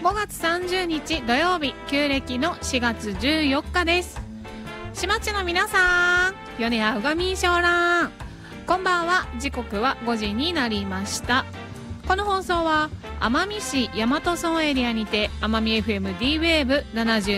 5月30日土曜日、旧暦の4月14日です。しまっちの皆さん、米やうがみんしょうらん、こんばんは。時刻は5時になりました。この放送は奄美市大和村エリアにて奄美 FM D ウェーブ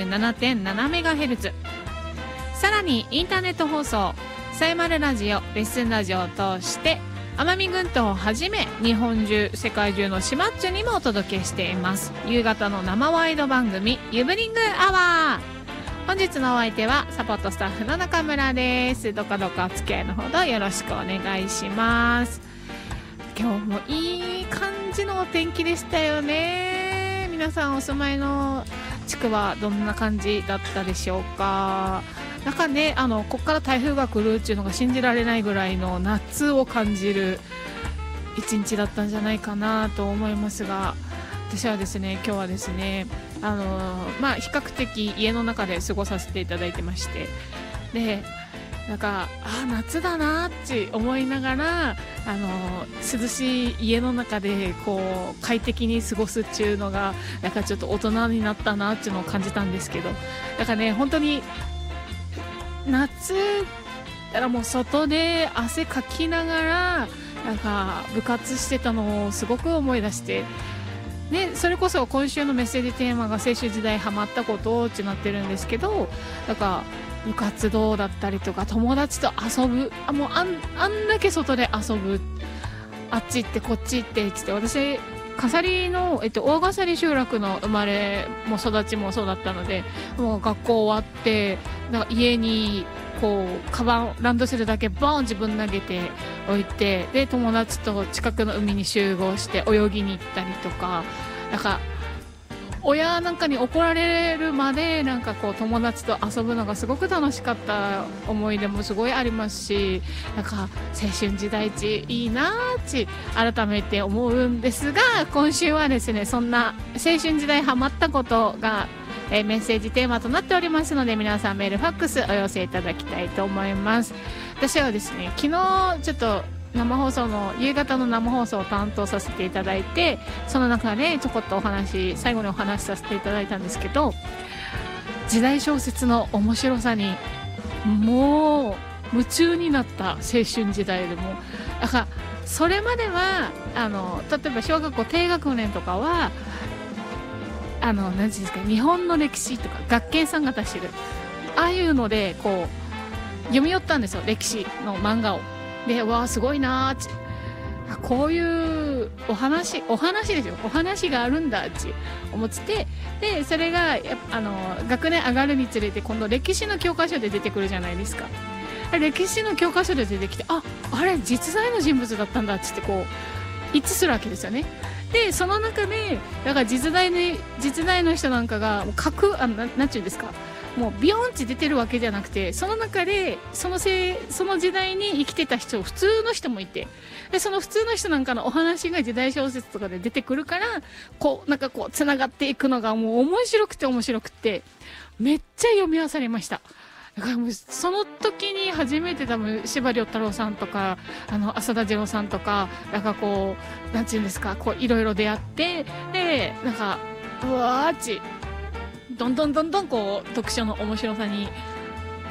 77.7MHz、 さらにインターネット放送さえまるラジオ、レッスンラジオを通して奄美群島をはじめ日本中世界中のしまっちゅにもお届けしています。夕方の生ワイド番組ユブリングアワー。本日のお相手はサポートスタッフの中村です。どかどかお付き合いのほどよろしくお願いします。今日もいい感じのお天気でしたよね。皆さんお住まいの地区はどんな感じだったでしょうか。なんかね、こっから台風が来るっていうのが信じられないぐらいの夏を感じる一日だったんじゃないかなと思いますが、私はですね、今日はですね、比較的家の中で過ごさせていただいてまして、でなんか夏だなって思いながら涼しい家の中でこう快適に過ごすっていうのがなんかちょっと大人になったなっていうのを感じたんですけど、なんかね、本当に夏だからもう外で汗かきながらなんか部活してたのをすごく思い出して、でそれこそ今週のメッセージテーマが青春時代ハマったことってなってるんですけど、なんか部活動だったりとか友達と遊ぶ、もうあんだけ外で遊ぶ、あっち行ってこっち行ってって私笠利の、大笠利集落の生まれも育ちもそうだったので、もう学校終わってなんか家にこうカバンランドセルだけボーン自分投げて置いて、で友達と近くの海に集合して泳ぎに行ったりとか、なんか親なんかに怒られるまでなんかこう友達と遊ぶのがすごく楽しかった思い出もすごいありますし、なんか青春時代一いいなって改めて思うんですが、今週はですね、そんな青春時代ハマったことがメッセージテーマとなっておりますので、皆さんメールファックスお寄せいただきたいと思います。私はですね、昨日ちょっと生放送の夕方の生放送を担当させていただいて、その中でちょこっと最後にお話しさせていただいたんですけど、時代小説の面白さにもう夢中になった青春時代でも、だからそれまでは例えば小学校低学年とかは何ていうんですか、日本の歴史とか学研さんが出してるああいうのでこう読み寄ったんですよ、歴史の漫画を。で、わあすごいなー、こういうお話ですよ、お話があるんだって思ってて、でそれが学年上がるにつれて今度歴史の教科書で出てくるじゃないですか。歴史の教科書で出てきて、あれ実在の人物だったんだってこう一致するわけですよね。でその中でだから実在の人なんかがなんていうんですか、もうビヨーンって出てるわけじゃなくて、その中でその時代に生きてた人、普通の人もいて、でその普通の人なんかのお話が時代小説とかで出てくるから、こうなんかこうつながっていくのがもう面白くてめっちゃ読み漁りました。だからもうその時に初めて多分司馬遼太郎さんとか浅田次郎さんとかなんかこうなんていうんですか、こういろいろ出会って、でなんかうわーちどんどんこう読書の面白さに